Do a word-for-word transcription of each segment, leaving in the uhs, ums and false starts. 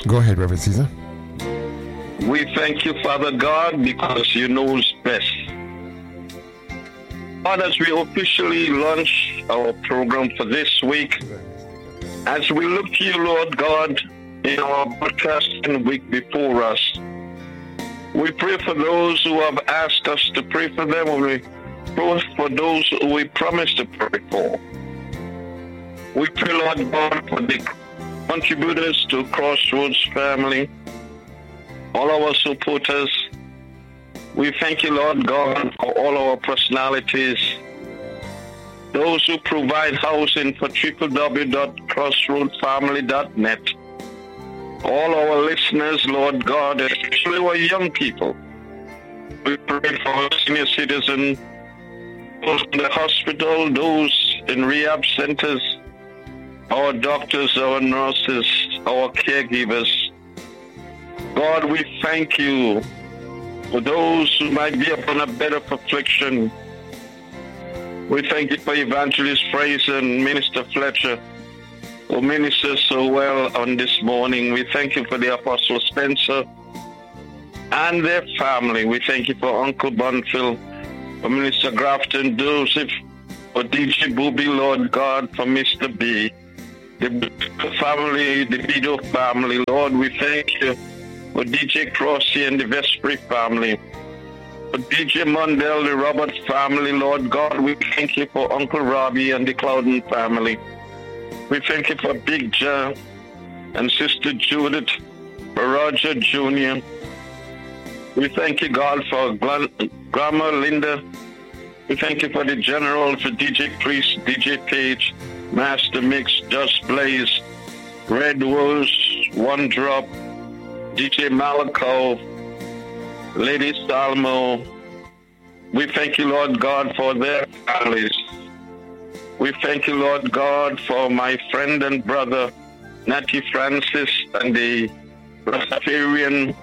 Go ahead, Reverend Caesar. We thank you, Father God, because you know best. God, as we officially launch our program for this week, as we look to you, Lord God, in our broadcasting week before us, we pray for those who have asked us to pray for them, and we pray for those who we promised to pray for. We pray, Lord God, for the contributors to Crossroads family, all our supporters. We thank you, Lord God, for all our personalities, those who provide housing for w w w dot crossroads family dot net, all our listeners, Lord God, especially our young people. We pray for our senior citizens, those in the hospital, those in rehab centers, our doctors, our nurses, our caregivers. God, we thank you for those who might be upon a bed of affliction. We thank you for Evangelist Fraser and Minister Fletcher, who minister so well on this morning. We thank you for the Apostle Spencer and their family. We thank you for Uncle Bonfield, for Minister Grafton Joseph, for D J Booby, Lord God, for Mister B, the family, the Bido family. Lord, we thank you for D J Crossy and the Vespri family, for D J Mondell, the Roberts family. Lord God, we thank you for Uncle Robbie and the Clouden family. We thank you for Big John and Sister Judith, for Roger Junior We thank you, God, for Grandma Linda. We thank you for the General, for D J Priest, D J Page, Master Mix, Just Blaze, Red Rose, One Drop, D J Malaco, Lady Salmo. We thank you, Lord God, for their families. We thank you, Lord God, for my friend and brother, Natty Francis, and the Rastafarian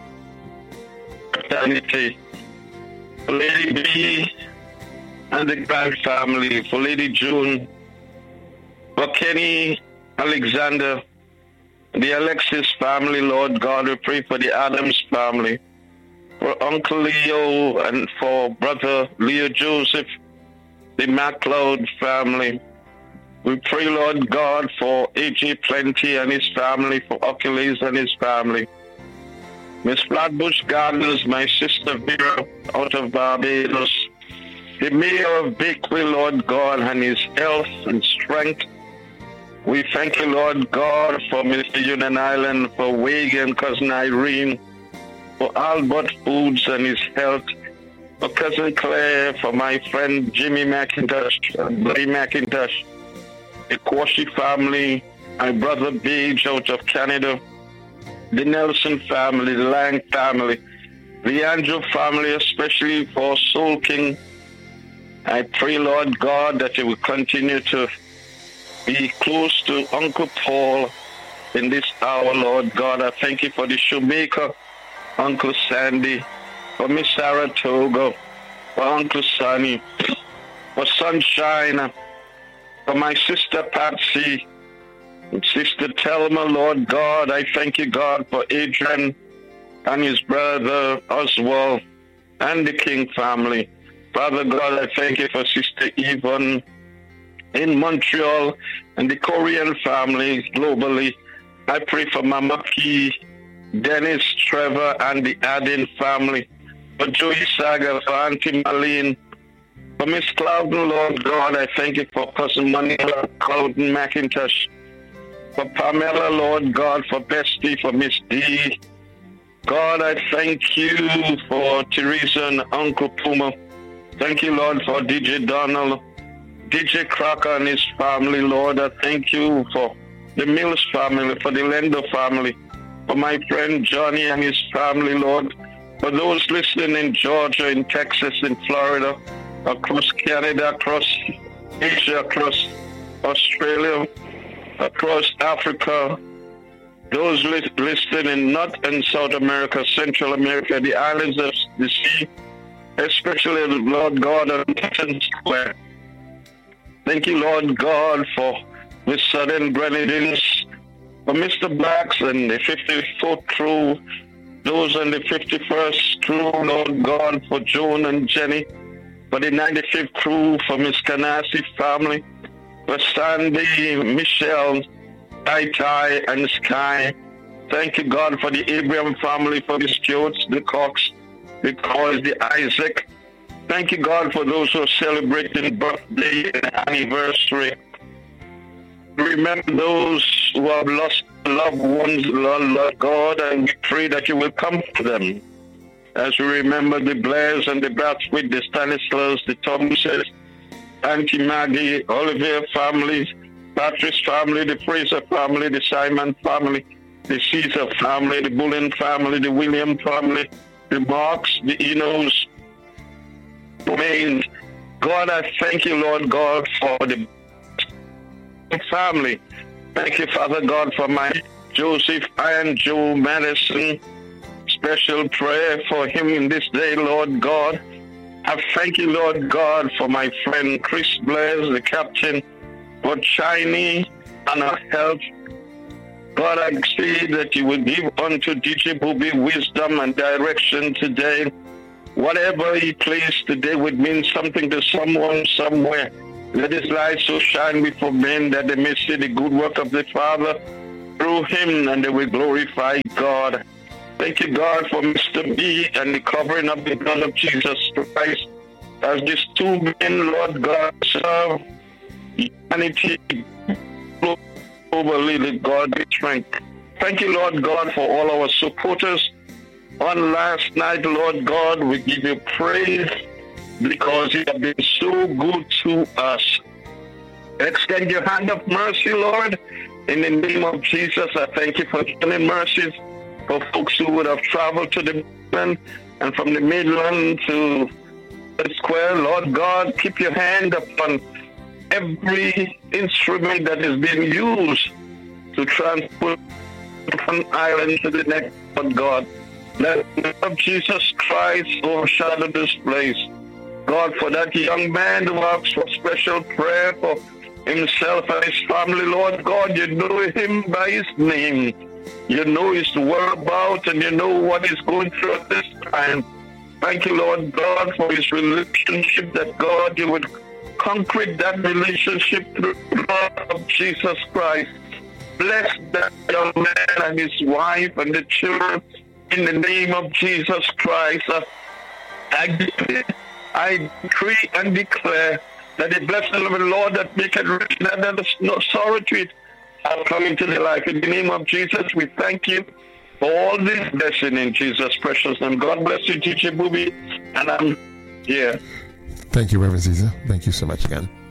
fraternity, for Lady B and the Grant family, for Lady June, for Kenny Alexander, the Alexis family. Lord God, we pray for the Adams family, for Uncle Leo and for Brother Leo Joseph, the MacLeod family. We pray, Lord God, for A J Plenty and his family, for Oculus and his family. Miss Flatbush Gardens, my sister Vera out of Barbados, the mayor of Bakewell, Lord God, and his health and strength. We thank you, Lord God, for Mister Union Island, for Wade and Cousin Irene, for Albert Foods and his health, for Cousin Claire, for my friend Jimmy McIntosh, and Blay McIntosh, the Quashi family, my brother Beige out of Canada, the Nelson family, the Lang family, the Andrew family, especially for Soul King. I pray, Lord God, that you will continue to be close to Uncle Paul in this hour, Lord God. I thank you for the shoemaker, Uncle Sandy, for Miss Saratoga, for Uncle Sonny, for Sunshine, for my sister Patsy, and Sister Telma, Lord God. I thank you, God, for Adrian and his brother Oswald and the King family. Father God, I thank you for Sister Yvonne in Montreal and the Korean family globally. I pray for Mama P, Dennis, Trevor, and the Adin family, for Joey Saga, for Auntie Marlene, for Miss Clouden, Lord God. I thank you for Cousin Manila Clouden McIntosh, for Pamela, Lord God, for Bestie, for Miss D. God, I thank you for Teresa and Uncle Puma. Thank you, Lord, for D J Donald, D J Crocker and his family, Lord. I thank you for the Mills family, for the Lender family, for my friend Johnny and his family, Lord. For those listening in Georgia, in Texas, in Florida, across Canada, across Asia, across Australia, across Africa, those li- listening in North and South America, Central America, the islands of the sea, especially the Lord God of Titan Square. Thank you, Lord God, for the Southern Grenadines, for Mister Blacks and the fifty-fourth crew, those on the fifty-first crew, Lord God, for Joan and Jenny, for the ninety-fifth crew, for Miss Canasi family, for Sandy, Michelle, Tai Tai, and Sky. Thank you, God, for the Abraham family, for the Stewarts, the Cox, the Coys, the Isaac. Thank you, God, for those who are celebrating birthday and anniversary. Remember those who have lost loved ones, Lord, Lord God, and we pray that you will comfort them. As we remember the Blairs and the Brathwaite, the Stanislas, the Thomases, Auntie Maggie, Oliver family, Patrick's family, the Fraser family, the Simon family, the Caesar family, the Bullen family, the William family, the Marks, the Enos, Maine. God, I thank you, Lord God, for the family. Thank you, Father God, for my Joseph and Joe Madison. Special prayer for him in this day, Lord God. I thank you, Lord God, for my friend Chris Blaise, the captain, for Chinese and her health. God, I say that you will give unto D J Bobby wisdom and direction today. Whatever he plays today would mean something to someone somewhere. Let his light so shine before men that they may see the good work of the Father through him, and they will glorify God. Thank you, God, for Mister B and the covering of the blood of Jesus Christ. As these two men, Lord God, serve humanity over the God strength. Thank you, Lord God, for all our supporters. On last night, Lord God, we give you praise because you have been so good to us. Extend your hand of mercy, Lord. In the name of Jesus, I thank you for healing mercies for folks who would have traveled to the Midland and from the Midland to the Square. Lord God, keep your hand upon every instrument that is being used to transport from island to the next, Lord God. Let the name of Jesus Christ overshadow this place. God, for that young man who asks for special prayer for himself and his family, Lord God, you know him by his name. You know his whereabouts and you know what he's going through at this time. Thank you, Lord God, for his relationship, that God, you would concrete that relationship through the blood of Jesus Christ. Bless that young man and his wife and the children in the name of Jesus Christ. I, I decree and declare that the blessing of the Lord that maketh rich and there is no sorrow to it are coming to their life. In the name of Jesus, we thank you for all this blessing in Jesus' precious name. God bless you, Teacher Booby, and I'm here. Thank you, Reverend Caesar. Thank you so much again.